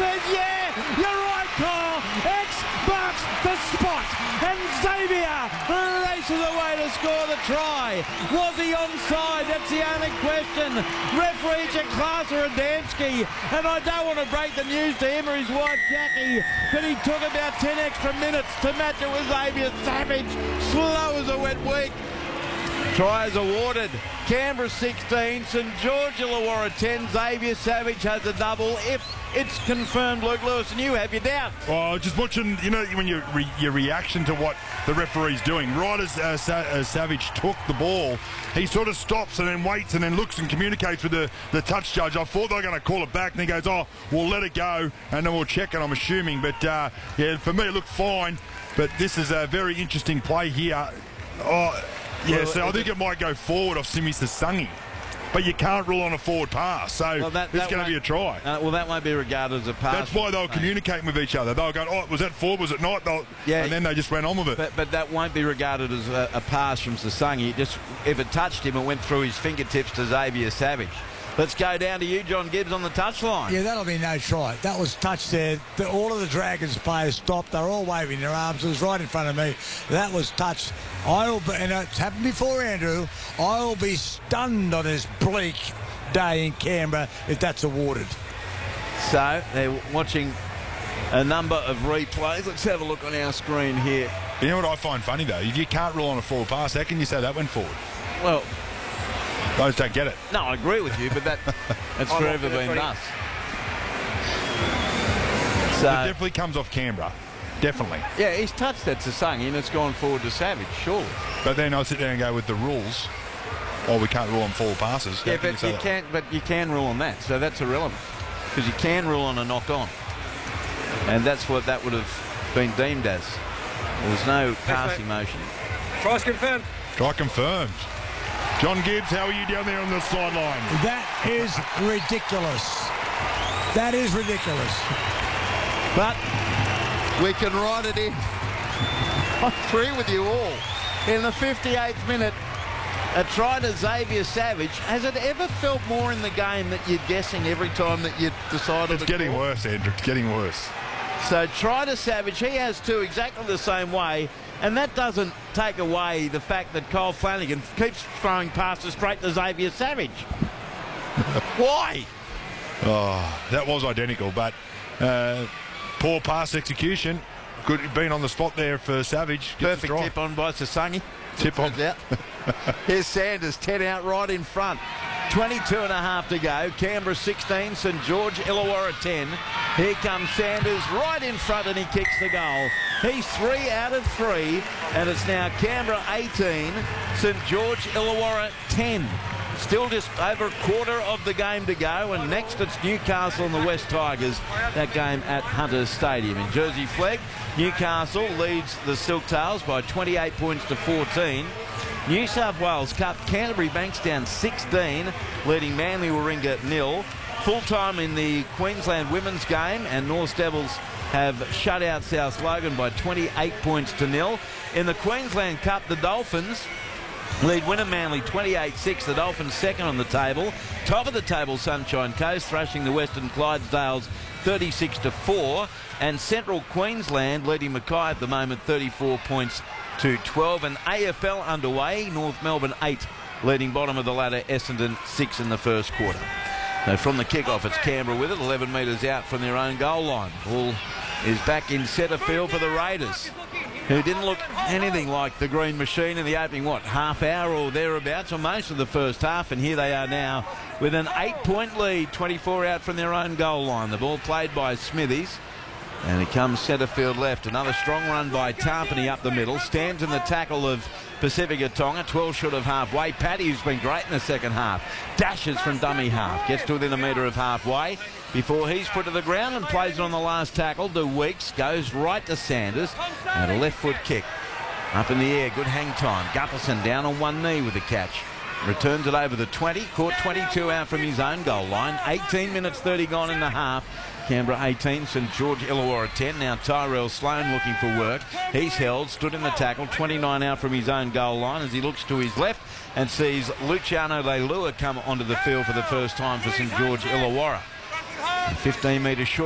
says, yeah, you're right, Carl. X marks the spot. And Xavier races away to score the try. Was he onside? That's the only question. Referee Klasa Adamski, and I don't want to break the news to him or his wife Jackie, but he took about 10 extra minutes to match it with Xavier Savage. Slow as a wet week. Tries awarded. Canberra 16, St George Illawarra 10. Xavier Savage has a double. If it's confirmed, Luke Lewis, and you have your doubt. Oh, just watching, you know, when your reaction to what the referee's doing. Right as Savage took the ball, he sort of stops and then waits and then looks and communicates with the touch judge. I thought they were going to call it back, and he goes, oh, we'll let it go, and then we'll check it, I'm assuming. But, yeah, for me, it looked fine. But this is a very interesting play here. Oh, yeah, so I think it might go forward off Simi Sasangi. But you can't rule on a forward pass, so it's going to be a try. Well, that won't be regarded as a pass. That's why they were communicating with each other. They were going, oh, was that forward, was it not? Yeah, and then they just went on with it. But that won't be regarded as a pass from Sasangi. If it touched him, it went through his fingertips to Xavier Savage. Let's go down to you, John Gibbs, on the touchline. Yeah, that'll be no try. That was touched there. All of the Dragons players stopped. They're all waving their arms. It was right in front of me. That was touched. And it's happened before, Andrew. I will be stunned on this bleak day in Canberra if that's awarded. So they're watching a number of replays. Let's have a look on our screen here. You know what I find funny, though? If you can't rule on a forward pass, how can you say that went forward? Well, I just don't get it. No, I agree with you, but that's forever been thus. So it definitely comes off Canberra. Definitely. Yeah, he's touched that Sasangi and it's gone forward to Savage, surely. But then I'll sit there and go with the rules. Oh, we can't rule on forward passes. Yeah, but you can rule on that, so that's irrelevant. Because you can rule on a knock-on. And that's what that would have been deemed as. There was no passing motion. Try's confirmed. Try confirmed. John Gibbs, how are you down there on the sideline? That is ridiculous. That is ridiculous. But we can write it in. I agree with you all. In the 58th minute, a try to Xavier Savage. Has it ever felt more in the game that you're guessing every time that you decided It's getting worse, Andrew. It's getting worse. So try to Savage. He has two exactly the same way. And that doesn't take away the fact that Kyle Flanagan keeps throwing passes straight to Xavier Savage. Why? Oh, that was identical, but poor pass execution. Good being on the spot there for Savage. Perfect tip on by Sasangi. Tip on. Out. Here's Sanders, 10 out right in front. 22 and a half to go. Canberra 16, St George Illawarra 10. Here comes Sanders right in front and he kicks the goal. He's 3 out of 3 and it's now Canberra 18, St George Illawarra 10. Still just over a quarter of the game to go, and next it's Newcastle and the West Tigers. That game at Hunters Stadium. In Jersey Flegg, Newcastle leads the Silktails by 28 points to 14. New South Wales Cup, Canterbury Bankstown 16, leading Manly Warringah 0. Full-time in the Queensland women's game, and North Devils have shut out South Logan by 28 points to 0. In the Queensland Cup, the Dolphins lead winner Manly 28-6. The Dolphins second on the table. Top of the table, Sunshine Coast, thrashing the Western Clydesdales 36-4. And Central Queensland leading Mackay at the moment 34 points to 12. And AFL underway. North Melbourne 8 leading bottom of the ladder. Essendon 6 in the first quarter. So from the kick-off, it's Canberra with it, 11 metres out from their own goal line. Ball is back in centre field for the Raiders, who didn't look anything like the Green Machine in the opening, half hour or thereabouts, or most of the first half. And here they are now with an 8-point lead, 24 out from their own goal line. The ball played by Smithies. And it comes centre field left. Another strong run by Tarpany up the middle. Stands in the tackle of Pacifica Tonga, 12 short of halfway. Paddy, who's been great in the second half, dashes from dummy half. Gets to within a metre of halfway before he's put to the ground and plays it on the last tackle to Weeks. Goes right to Sanders. And a left foot kick. Up in the air, good hang time. Gutherson down on one knee with the catch. Returns it over the 20. Caught 22 out from his own goal line. 18 minutes 30 gone in the half. Canberra 18, St George Illawarra 10. Now Tyrell Sloan looking for work. He's held, stood in the tackle, 29 out from his own goal line as he looks to his left and sees Luciano Leilua come onto the field for the first time for St George Illawarra. 15 metres short.